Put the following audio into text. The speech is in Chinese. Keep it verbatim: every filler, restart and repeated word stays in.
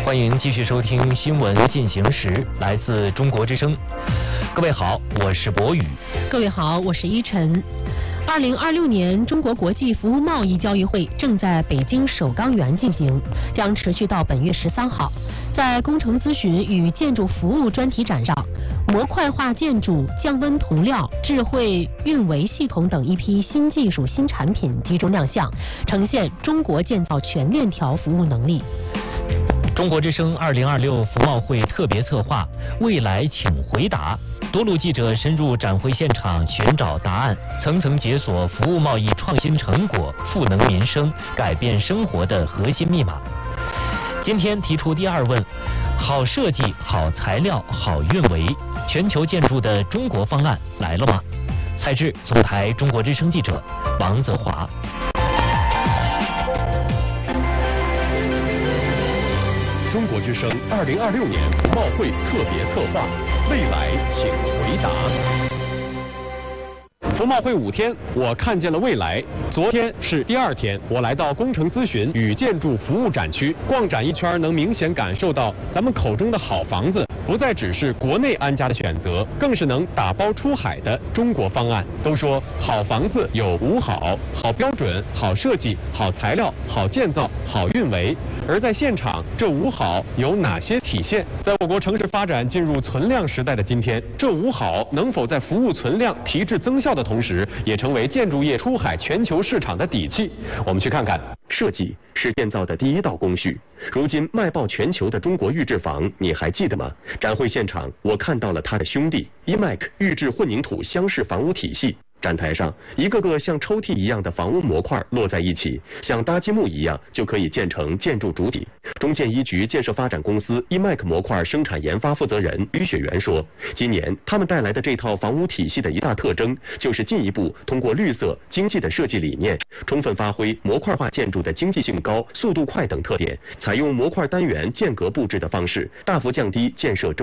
欢迎继续收听新闻进行时，来自中国之声。各位好，我是博宇。 各位好，我是依晨。二零二六年中国国际服务贸易交易会正在北京首钢园进行，将持续到本月十三号。在工程咨询与建筑服务专题展上，模块化建筑、降温涂料、智慧运维系统等一批新技术新产品集中亮相，呈现中国建造全链条服务能力。 中国之声二零二六服贸会特别策划未来请回答，多路记者深入展会现场寻找答案，层层解锁服务贸易创新成果赋能民生、改变生活的核心密码。今天提出第二问：好设计、好材料、好运维，全球建筑的中国方案来了吗？采制总台中国之声记者王泽华。 中国之声二零二六年服贸会特别策划，未来请回答。服贸会五天，我看见了未来。昨天是第二天，我来到工程咨询与建筑服务展区逛展一圈，能明显感受到咱们口中的好房子不再只是国内安家的选择，更是能打包出海的中国方案。都说好房子有五好：好标准、好设计、好材料、好建造、好运维。而在现场，这五好有哪些体现？在我国城市发展进入存量时代的今天，这五好能否在服务存量提质增效的同时，也成为建筑业出海全球市场的底气？我们去看看。设计是建造的第一道工序，如今卖爆全球的中国预制房，你还记得吗？展会现场，我看到了他的兄弟 E M A C 预制混凝土箱式房屋体系。展台上，一个个像抽屉一样的房屋模块摞在一起，像搭积木一样就可以建成建筑主体。中建一局建设发展公司 E M A C 模块生产研发负责人于雪原说，今年他们带来的这套房屋体系的一大特征，就是进一步通过绿色、经济的设计理念，充分发挥模块化建筑的经济性高、速度快等特点，采用模块单元间隔布置的方式，大幅降低建设周